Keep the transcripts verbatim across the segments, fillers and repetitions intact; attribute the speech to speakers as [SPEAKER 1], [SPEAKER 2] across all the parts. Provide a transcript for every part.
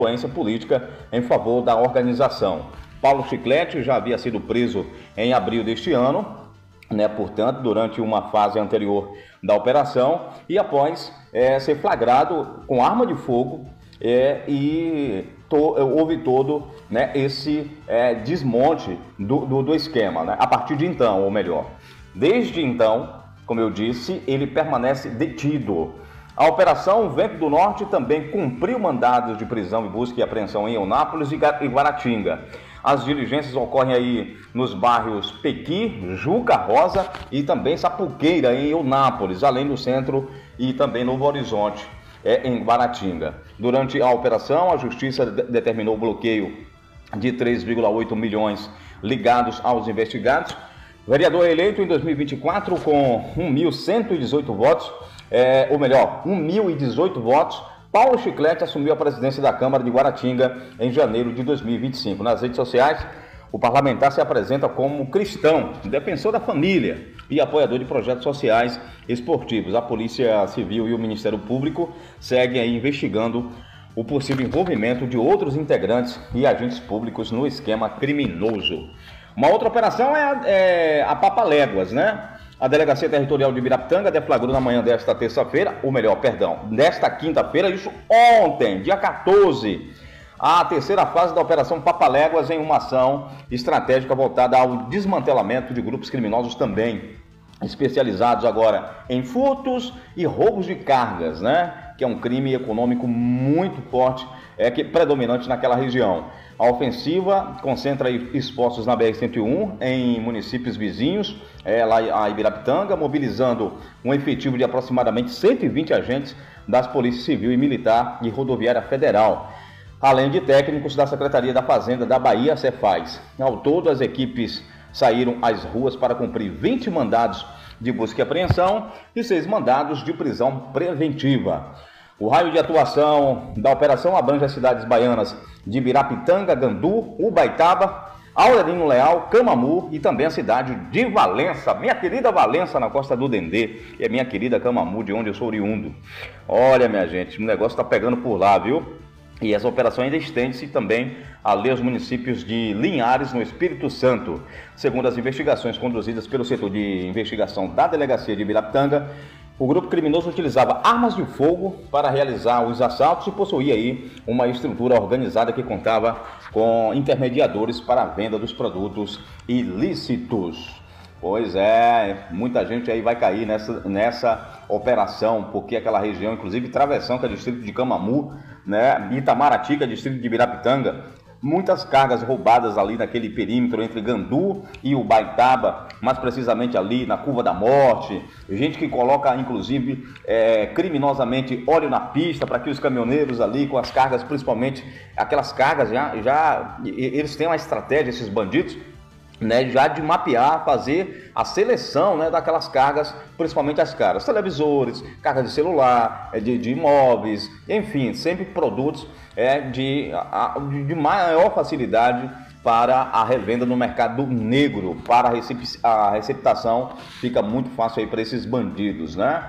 [SPEAKER 1] influência política em favor da organização. Paulo Chiclete já havia sido preso em abril deste ano, né, portanto, durante uma fase anterior da operação, e após é, ser flagrado com arma de fogo, é, e to, houve todo, né, esse é, desmonte do, do, do esquema, né, a partir de então, ou melhor. Desde então, como eu disse, ele permanece detido. A Operação Vento do Norte também cumpriu mandados de prisão e busca e apreensão em Eunápolis e Guaratinga. As diligências ocorrem aí nos bairros Pequi, Juca Rosa e também Sapuqueira, em Eunápolis, além do centro e também Novo Horizonte, é, em Guaratinga. Durante a operação, a Justiça de determinou o bloqueio de três vírgula oito milhões ligados aos investigados. Vereador eleito em dois mil e vinte e quatro com um mil cento e dezoito votos, é, ou melhor, um mil e dezoito votos, Paulo Chiclete assumiu a presidência da Câmara de Guaratinga em janeiro de dois mil e vinte e cinco. Nas redes sociais, o parlamentar se apresenta como cristão, defensor da família e apoiador de projetos sociais esportivos. A Polícia Civil e o Ministério Público seguem aí investigando o possível envolvimento de outros integrantes e agentes públicos no esquema criminoso. Uma outra operação é a, é a Papaléguas, né? A Delegacia Territorial de Ibirapitanga deflagrou na manhã desta terça-feira, ou melhor, perdão, desta quinta-feira, isso ontem, dia quatorze, a terceira fase da Operação Papaléguas em uma ação estratégica voltada ao desmantelamento de grupos criminosos também, especializados agora em furtos e roubos de cargas, né? Que é um crime econômico muito forte, é que predominante naquela região. A ofensiva concentra esforços na B R cento e um em municípios vizinhos, é, lá a Ibirapitanga, mobilizando um efetivo de aproximadamente cento e vinte agentes das Polícias Civil e Militar e Rodoviária Federal, além de técnicos da Secretaria da Fazenda da Bahia, Cefaz. Ao todo, as equipes saíram às ruas para cumprir vinte mandados de busca e apreensão e seis mandados de prisão preventiva. O raio de atuação da operação abrange as cidades baianas de Ibirapitanga, Gandu, Ubaitaba, Aurelino Leal, Camamu e também a cidade de Valença, minha querida Valença, na Costa do Dendê, e a minha querida Camamu, de onde eu sou oriundo. Olha, minha gente, o negócio está pegando por lá, viu? E essa operação ainda estende-se também ali aos municípios de Linhares, no Espírito Santo. Segundo as investigações conduzidas pelo setor de investigação da Delegacia de Ibirapitanga, o grupo criminoso utilizava armas de fogo para realizar os assaltos e possuía aí uma estrutura organizada que contava com intermediadores para a venda dos produtos ilícitos. Pois é, muita gente aí vai cair nessa, nessa operação, porque aquela região, inclusive Travessão, que é distrito de Camamu, né, Itamaraty, que é distrito de Ibirapitanga, muitas cargas roubadas ali naquele perímetro entre Gandu e Ubaitaba, mais precisamente ali na Curva da Morte, gente que coloca inclusive é, criminosamente óleo na pista para que os caminhoneiros ali com as cargas, principalmente aquelas cargas, já, já eles têm uma estratégia, esses bandidos, né, já de mapear, fazer a seleção, né, daquelas cargas, principalmente as cargas, televisores, cargas de celular, de, de imóveis, enfim, sempre produtos é, de, de maior facilidade para a revenda no mercado negro, para a, recep a receptação fica muito fácil aí para esses bandidos, né?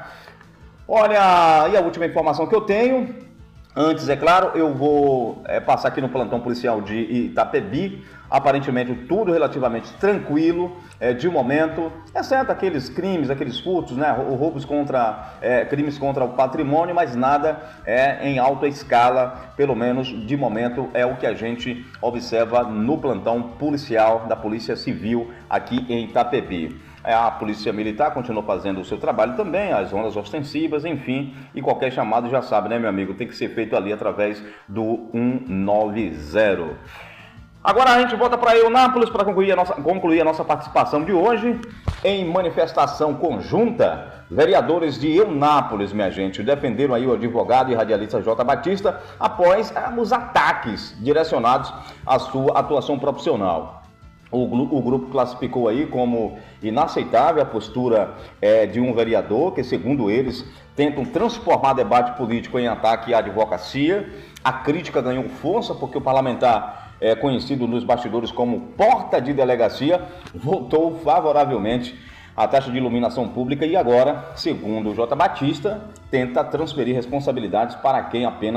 [SPEAKER 1] Olha, e a última informação que eu tenho, antes, é claro, eu vou é, passar aqui no plantão policial de Itapebi. Aparentemente tudo relativamente tranquilo, é, de momento, exceto aqueles crimes, aqueles furtos, né, roubos contra, é, crimes contra o patrimônio, mas nada é em alta escala, pelo menos de momento é o que a gente observa no plantão policial da Polícia Civil aqui em Itapebi. A Polícia Militar continua fazendo o seu trabalho também, as rondas ostensivas, enfim, e qualquer chamado já sabe, né, meu amigo, tem que ser feito ali através do um nove zero. Agora a gente volta para Eunápolis para concluir a nossa, concluir a nossa participação de hoje. Em manifestação conjunta, vereadores de Eunápolis, minha gente, defenderam aí o advogado e radialista J. Batista após ah, os ataques direcionados à sua atuação profissional. O, o grupo classificou aí como inaceitável a postura é, de um vereador que, segundo eles, tentam transformar debate político em ataque à advocacia. A crítica ganhou força porque o parlamentar, é, conhecido nos bastidores como porta de delegacia, votou favoravelmente à taxa de iluminação pública e agora, segundo o J. Batista, tenta transferir responsabilidades para quem apenas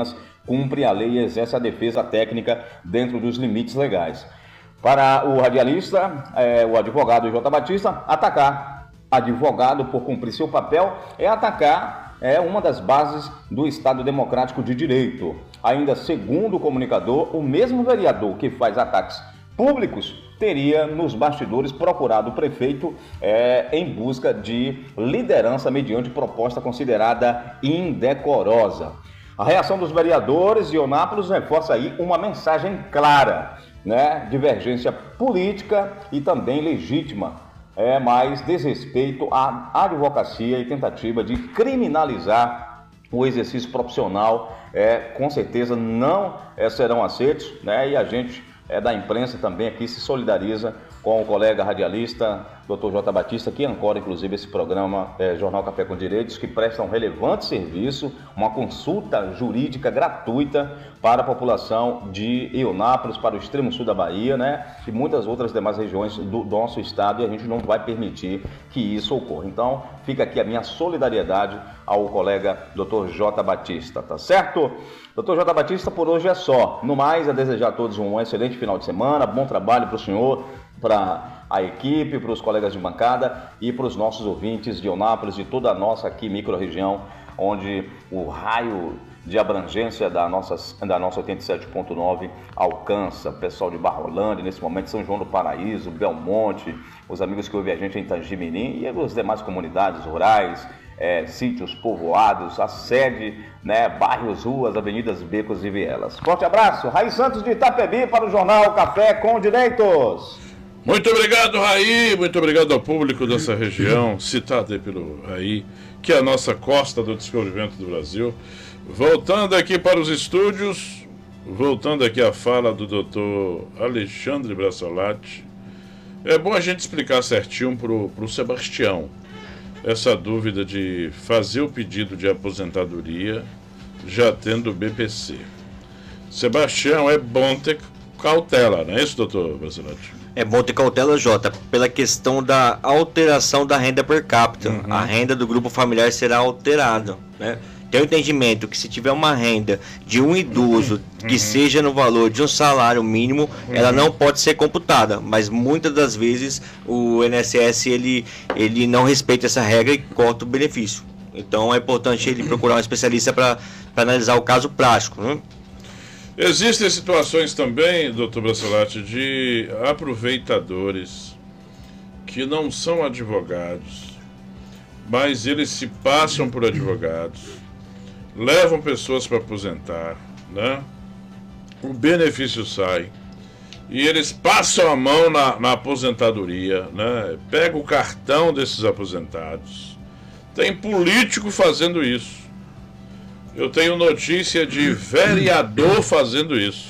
[SPEAKER 1] cumpre a lei e exerce a defesa técnica dentro dos limites legais. Para o radialista, é, o advogado J. Batista, atacar advogado por cumprir seu papel é atacar é, uma das bases do Estado Democrático de Direito. Ainda segundo o comunicador, o mesmo vereador que faz ataques públicos teria nos bastidores procurado o prefeito é, em busca de liderança mediante proposta considerada indecorosa. A reação dos vereadores de Eunápolis reforça aí uma mensagem clara, né? Divergência política e também legítima, é, mas desrespeito à advocacia e tentativa de criminalizar o exercício profissional, é, com certeza não é, serão aceitos, né? E a gente é, da imprensa também aqui se solidariza com o colega radialista doutor J. Batista, que ancora inclusive esse programa é, Jornal Café com Direitos, que presta um relevante serviço, uma consulta jurídica gratuita para a população de Eunápolis, para o extremo sul da Bahia, né? E muitas outras demais regiões do nosso estado, e a gente não vai permitir que isso ocorra. Então, fica aqui a minha solidariedade ao colega doutor J. Batista, tá certo? doutor J. Batista, por hoje é só. No mais, a desejar a todos um excelente final de semana, bom trabalho para o senhor, para a equipe, para os colegas de bancada e para os nossos ouvintes de Eunápolis, de toda a nossa aqui micro-região, onde o raio de abrangência da nossa, da nossa oitenta e sete ponto nove alcança. Pessoal de Barrolândia, nesse momento, São João do Paraíso, Belmonte, os amigos que ouvem a gente em Tangimirim e as demais comunidades rurais, é, sítios povoados, a sede, né, bairros, ruas, avenidas, becos e vielas. Forte abraço, Raí Santos de Itapebi para o Jornal Café com Direitos.
[SPEAKER 2] Muito obrigado, Raí, muito obrigado ao público dessa região, citado aí pelo Raí, que é a nossa costa do desenvolvimento do Brasil. Voltando aqui para os estúdios, voltando aqui à fala do doutor Alexandre Brassolati, é bom a gente explicar certinho para o Sebastião essa dúvida de fazer o pedido de aposentadoria já tendo o B P C. Sebastião, é bom ter cautela, não é isso, doutor Brassolati?
[SPEAKER 3] É bom ter cautela, Jota, pela questão da alteração da renda per capita. Uhum. A renda do grupo familiar será alterada, né? Tem o entendimento que se tiver uma renda de um idoso que uhum. seja no valor de um salário mínimo, uhum. ela não pode ser computada, mas muitas das vezes o I N S S ele, ele não respeita essa regra e corta o benefício. Então é importante ele procurar um especialista para analisar o caso prático, né?
[SPEAKER 2] Existem situações também, doutor Brassolati, de aproveitadores que não são advogados, mas eles se passam por advogados, levam pessoas para aposentar, né? O benefício sai e eles passam a mão na, na aposentadoria, né? Pega o cartão desses aposentados. Tem político fazendo isso. Eu tenho notícia de vereador fazendo isso,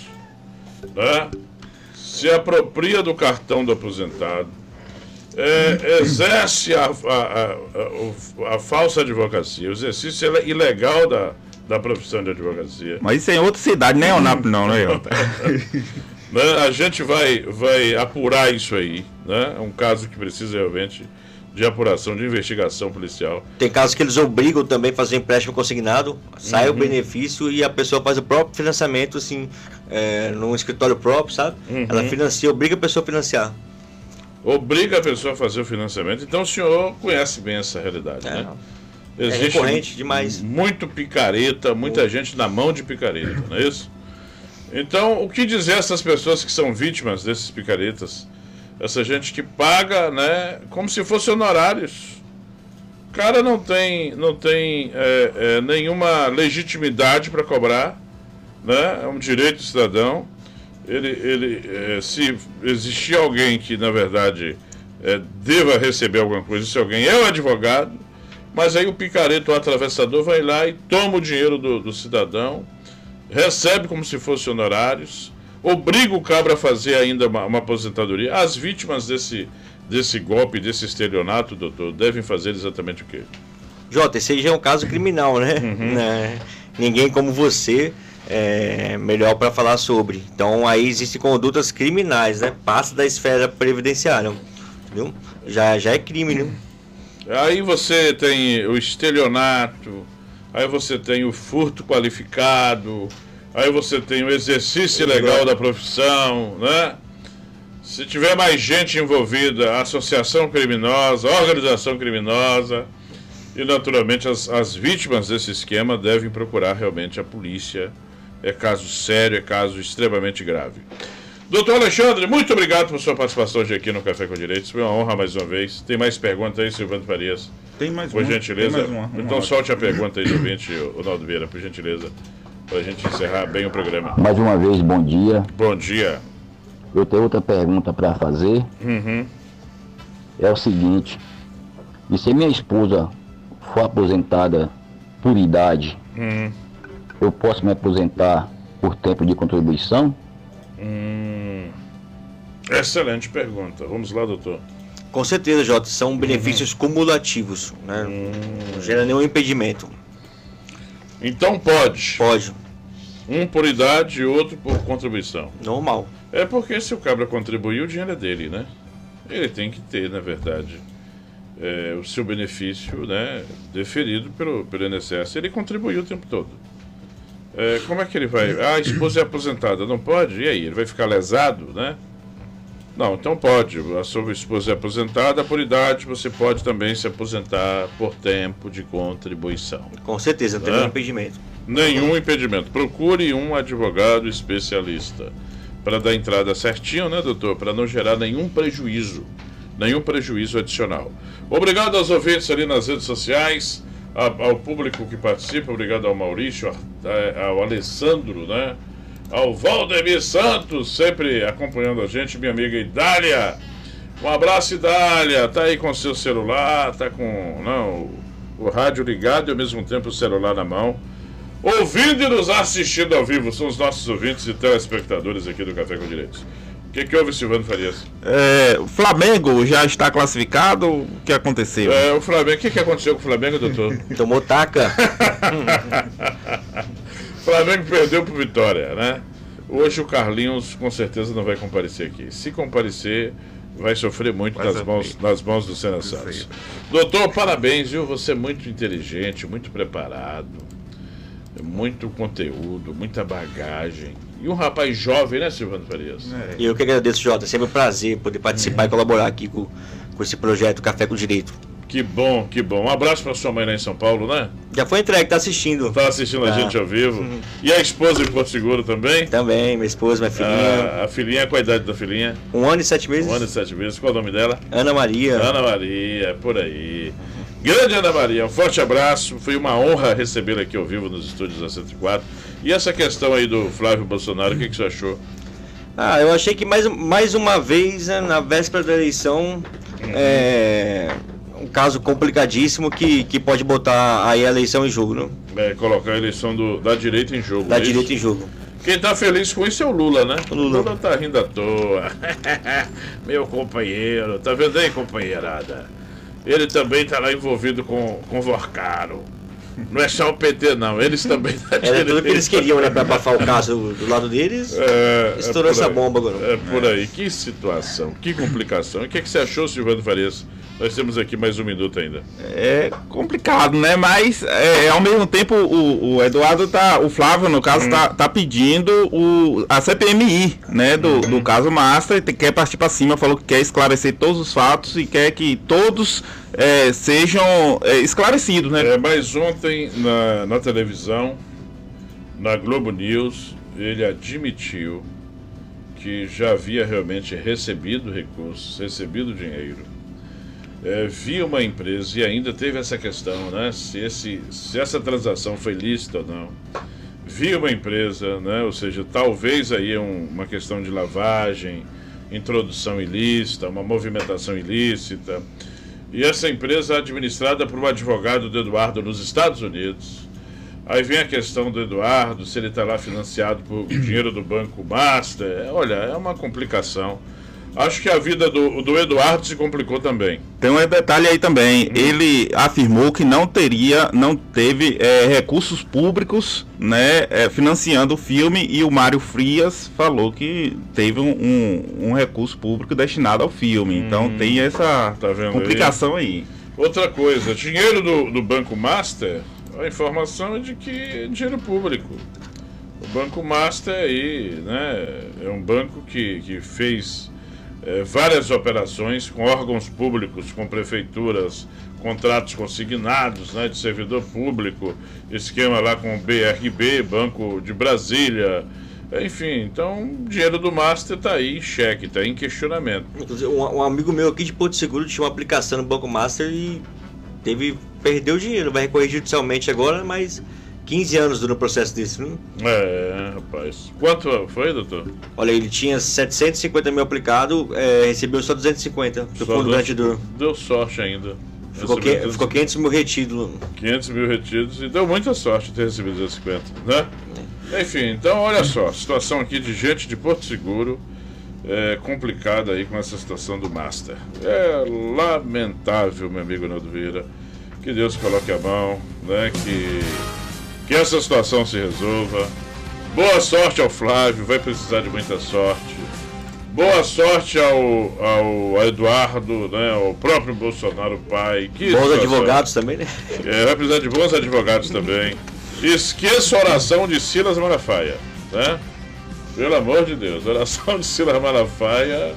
[SPEAKER 2] né? Se apropria do cartão do aposentado, é, exerce a, a, a, a falsa advocacia, o exercício ilegal da, da profissão de advocacia.
[SPEAKER 4] Mas isso é em outra cidade, nem é Eunápolis não, né, Jota?
[SPEAKER 2] Né? A gente vai, vai apurar isso aí, né? É um caso que precisa realmente de apuração, de investigação policial.
[SPEAKER 3] Tem casos que eles obrigam também a fazer empréstimo consignado, sai uhum. o benefício e a pessoa faz o próprio financiamento, assim, é, num escritório próprio, sabe? Uhum. Ela financia, obriga a pessoa a financiar.
[SPEAKER 2] Obriga a pessoa a fazer o financiamento. Então o senhor conhece bem essa realidade, é, né? Existe
[SPEAKER 3] é recorrente demais.
[SPEAKER 2] Muito picareta, muita uhum. gente na mão de picareta, não é isso? Então, o que dizer a essas pessoas que são vítimas desses picaretas? Essa gente que paga, né, como se fossem honorários. O cara não tem, não tem é, é, nenhuma legitimidade para cobrar, né? É um direito do cidadão. Ele, ele, é, se existir alguém que, na verdade, é, deva receber alguma coisa, esse alguém é o advogado, mas aí o picareta, o atravessador, vai lá e toma o dinheiro do, do cidadão, recebe como se fosse honorários, obriga o cabra a fazer ainda uma, uma aposentadoria. As vítimas desse, desse golpe, desse estelionato, doutor, devem fazer exatamente o quê?
[SPEAKER 3] Jota, esse aí já é um caso criminal, né? Uhum. né? Ninguém como você é melhor para falar sobre. Então aí existem condutas criminais, né? Passa da esfera previdenciária, viu? Já, já é crime, né?
[SPEAKER 2] Aí você tem o estelionato, aí você tem o furto qualificado, Aí você tem o exercício ilegal da profissão, né? Se tiver mais gente envolvida, associação criminosa, organização criminosa, e naturalmente as, as vítimas desse esquema devem procurar realmente a polícia. É caso sério, é caso extremamente grave. Doutor Alexandre, muito obrigado por sua participação hoje aqui no Café com Direitos. Foi uma honra mais uma vez. Tem mais perguntas aí, Silvano Farias?
[SPEAKER 4] Tem mais
[SPEAKER 2] por
[SPEAKER 4] uma.
[SPEAKER 2] gentileza.
[SPEAKER 4] Tem mais uma, uma
[SPEAKER 2] então
[SPEAKER 4] hora.
[SPEAKER 2] solte a pergunta aí do ouvinte, Ronaldo Vieira, por gentileza, para a gente encerrar bem o programa.
[SPEAKER 5] Mais uma vez, bom dia.
[SPEAKER 2] Bom dia.
[SPEAKER 5] Eu tenho outra pergunta para fazer.
[SPEAKER 2] Uhum.
[SPEAKER 5] É o seguinte: e se minha esposa for aposentada por idade,
[SPEAKER 2] Uhum.
[SPEAKER 5] eu posso me aposentar por tempo de contribuição?
[SPEAKER 2] Hum. Excelente pergunta. Vamos lá, doutor.
[SPEAKER 3] Com certeza, Jota, são benefícios uhum. cumulativos, né?
[SPEAKER 2] Hum.
[SPEAKER 3] Não gera nenhum impedimento.
[SPEAKER 2] Então pode.
[SPEAKER 3] Pode.
[SPEAKER 2] Um por idade e outro por contribuição.
[SPEAKER 3] Normal.
[SPEAKER 2] É porque se o cabra contribuir, o dinheiro é dele, né? Ele tem que ter, na verdade, é, o seu benefício, né, deferido pelo, pelo I N S S. Ele contribuiu o tempo todo. É, como é que ele vai? Ah, a esposa é aposentada, não pode? E aí? Ele vai ficar lesado, né? Não, então pode. A sua esposa é aposentada por idade, você pode também se aposentar por tempo de contribuição.
[SPEAKER 3] Com certeza, não tem
[SPEAKER 2] né?
[SPEAKER 3] nenhum impedimento.
[SPEAKER 2] Nenhum impedimento. Procure um advogado especialista para dar entrada certinho, né, doutor? Para não gerar nenhum prejuízo, nenhum prejuízo adicional. Obrigado aos ouvintes ali nas redes sociais, ao público que participa, obrigado ao Maurício, ao Alessandro, né? Ao Valdemir Santos, sempre acompanhando a gente, minha amiga Idália. Um abraço, Idália. Tá aí com o seu celular, tá com não, o rádio ligado e ao mesmo tempo o celular na mão, ouvindo e nos assistindo ao vivo. São os nossos ouvintes e telespectadores aqui do Café com Direitos. O que, que houve, Silvano Farias?
[SPEAKER 4] É, o Flamengo já está classificado? O que aconteceu?
[SPEAKER 2] É, o Flamengo, o que, que aconteceu com o Flamengo, doutor?
[SPEAKER 3] Tomou taca.
[SPEAKER 2] O Flamengo perdeu por Vitória, né? Hoje o Carlinhos com certeza não vai comparecer aqui. Se comparecer, vai sofrer muito nas mãos, nas mãos do Senna Santos. Doutor, parabéns, viu? Você é muito inteligente, muito preparado, muito conteúdo, muita bagagem. E um rapaz jovem, né, Silvano Farias?
[SPEAKER 3] E eu que agradeço, Jota. É sempre um prazer poder participar uhum. e colaborar aqui com, com esse projeto Café com Direito.
[SPEAKER 2] Que bom, que bom. Um abraço para sua mãe lá em São Paulo, né?
[SPEAKER 3] Já foi entregue, tá assistindo.
[SPEAKER 2] Tá assistindo a ah. gente ao vivo. Uhum. E a esposa em Porto Seguro também?
[SPEAKER 3] Também, minha esposa, minha filhinha.
[SPEAKER 2] Ah, a filhinha, qual a idade da filhinha?
[SPEAKER 3] Um ano e sete meses.
[SPEAKER 2] Um ano e sete meses. Qual é o nome dela?
[SPEAKER 3] Ana Maria.
[SPEAKER 2] Ana Maria, por aí. Grande Ana Maria, um forte abraço. Foi uma honra recebê-la aqui ao vivo nos estúdios da cento e quatro. E essa questão aí do Flávio Bolsonaro, o que, que você achou? Ah,
[SPEAKER 3] eu achei que mais, mais uma vez, né, na véspera da eleição, uhum. é um caso complicadíssimo que, que pode botar aí a eleição em jogo, né?
[SPEAKER 2] É, colocar a eleição do, da direita em jogo.
[SPEAKER 3] Da direita em jogo.
[SPEAKER 2] Quem tá feliz com isso é o Lula, né?
[SPEAKER 3] O Lula,
[SPEAKER 2] o Lula tá rindo à toa. Meu companheiro, tá vendo aí, companheirada? Ele também tá lá envolvido com, com o Vorcaro. Não é só o P T, não. Eles também tá
[SPEAKER 3] Era tudo que eles queriam, né? Pra abafar o caso do, do lado deles. É, estourou é essa bomba agora.
[SPEAKER 2] É por aí. Que situação, que complicação. E o que, é que você achou, Silvano Farias? Nós temos aqui mais um minuto ainda.
[SPEAKER 4] É complicado, né? Mas é, ao mesmo tempo o, o Eduardo tá, o Flávio no caso, hum. tá, tá pedindo o, a C P M I, né? Do, hum. do caso Master, quer partir para cima, falou que quer esclarecer todos os fatos e quer que todos é, sejam é, esclarecidos, né?
[SPEAKER 2] É, mas ontem na, na televisão, na Globo News, ele admitiu que já havia realmente recebido recursos, recebido dinheiro. É, via uma empresa e ainda teve essa questão, né? Se, esse, se essa transação foi lícita ou não. Via uma empresa, né? Ou seja, talvez aí é um, uma questão de lavagem, introdução ilícita, uma movimentação ilícita. E essa empresa é administrada por um advogado do Eduardo nos Estados Unidos. Aí vem a questão do Eduardo, se ele está lá financiado por dinheiro do Banco Master. Olha, é uma complicação. Acho que a vida do, do Eduardo se complicou também.
[SPEAKER 4] Tem um detalhe aí também. Hum. Ele afirmou que não teria, não teve é, recursos públicos, né, é, financiando o filme, e o Mário Frias falou que teve um, um, um recurso público destinado ao filme. Hum. Então tem essa tá complicação aí? aí.
[SPEAKER 2] Outra coisa, dinheiro do, do Banco Master, a informação é de que é dinheiro público. O Banco Master aí, né, é um banco que, que fez é, várias operações com órgãos públicos, com prefeituras, contratos consignados, né, de servidor público, esquema lá com o B R B, Banco de Brasília, enfim, então o dinheiro do Master está aí em xeque, está em questionamento.
[SPEAKER 3] Um, um amigo meu aqui de Porto Seguro tinha uma aplicação no Banco Master e teve, perdeu o dinheiro, vai recorrer judicialmente agora, mas quinze anos durante o processo desse, viu?
[SPEAKER 2] É, rapaz. Quanto foi, doutor?
[SPEAKER 3] Olha, ele tinha setecentos e cinquenta mil aplicado, é, recebeu só duzentos e cinquenta do fundo garantidor.
[SPEAKER 2] Deu sorte ainda.
[SPEAKER 3] Ficou, que, ficou quinhentos mil retidos.
[SPEAKER 2] quinhentos mil retidos e deu muita sorte ter recebido duzentos e cinquenta, né? É. Enfim, então olha só, situação aqui de gente de Porto Seguro é complicada aí com essa situação do Master. É lamentável, meu amigo Naldo Vieira. Que Deus coloque a mão, né? Que, que essa situação se resolva. Boa sorte ao Flávio, vai precisar de muita sorte. Boa sorte ao, ao Eduardo, né, ao próprio Bolsonaro pai. Que
[SPEAKER 3] bons
[SPEAKER 2] situação.
[SPEAKER 3] Advogados também, né?
[SPEAKER 2] É, vai precisar de bons advogados também. Esqueça a oração de Silas Malafaia, né? Pelo amor de Deus, a oração de Silas Malafaia,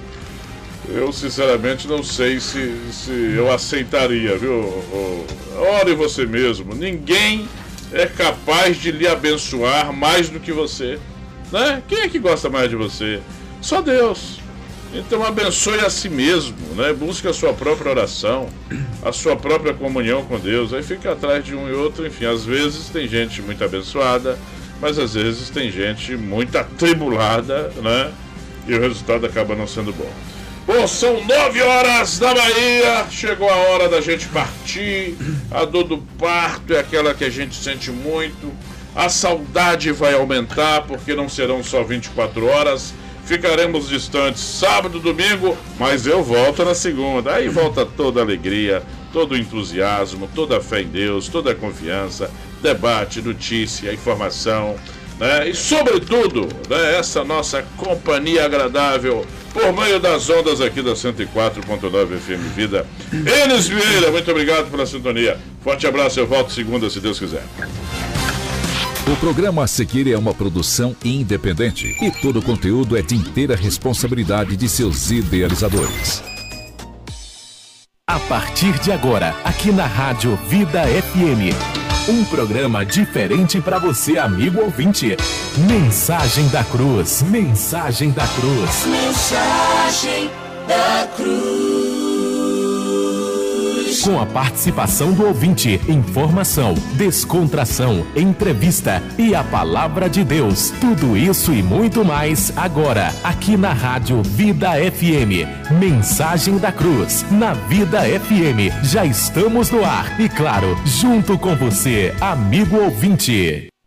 [SPEAKER 2] eu sinceramente não sei se, se eu aceitaria, viu? Ore você mesmo. Ninguém é capaz de lhe abençoar mais do que você, né? Quem é que gosta mais de você? Só Deus. Então abençoe a si mesmo, né? Busque a sua própria oração, a sua própria comunhão com Deus. Aí fica atrás de um e outro. Enfim, às vezes tem gente muito abençoada, mas às vezes tem gente muito atribulada, né? E o resultado acaba não sendo bom. Bom, são nove horas da Bahia. Chegou a hora da gente partir. A dor do parto é aquela que a gente sente muito. A saudade vai aumentar, porque não serão só vinte e quatro horas. Ficaremos distantes sábado, domingo, mas eu volto na segunda. Aí volta toda a alegria, todo o entusiasmo, toda a fé em Deus, toda a confiança, debate, notícia, informação, né? E sobretudo, né, essa nossa companhia agradável por meio das ondas aqui da cento e quatro ponto nove F M Vida. Enes Vieira, muito obrigado pela sintonia. Forte abraço, eu volto segunda, se Deus quiser.
[SPEAKER 6] O programa a seguir é uma produção independente e todo o conteúdo é de inteira responsabilidade de seus idealizadores.
[SPEAKER 7] A partir de agora, aqui na Rádio Vida F M, um programa diferente para você, amigo ouvinte. Mensagem da Cruz, Mensagem da Cruz.
[SPEAKER 8] Mensagem da Cruz.
[SPEAKER 7] Com a participação do ouvinte, informação, descontração, entrevista e a palavra de Deus. Tudo isso e muito mais agora, aqui na Rádio Vida F M. Mensagem da Cruz, na Vida F M. Já estamos no ar e, claro, junto com você, amigo ouvinte.